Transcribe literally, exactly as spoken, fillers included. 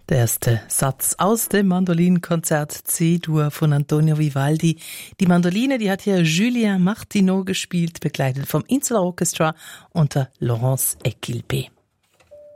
Der erste Satz aus dem Mandolinenkonzert C-Dur von Antonio Vivaldi. Die Mandoline, die hat hier Julien Martineau gespielt, begleitet vom Insular Orchestra unter Laurence Equilpé.